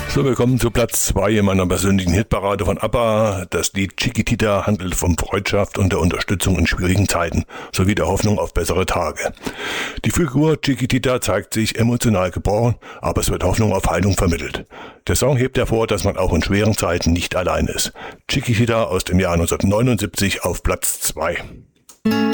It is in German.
So, willkommen zu Platz 2 in meiner persönlichen Hitparade von ABBA. Das Lied Chiquitita handelt von Freundschaft und der Unterstützung in schwierigen Zeiten sowie der Hoffnung auf bessere Tage. Die Figur Chiquitita zeigt sich emotional gebrochen, aber es wird Hoffnung auf Heilung vermittelt. Der Song hebt hervor, dass man auch in schweren Zeiten nicht allein ist. Chiquitita aus dem Jahr 1979 auf Platz 2.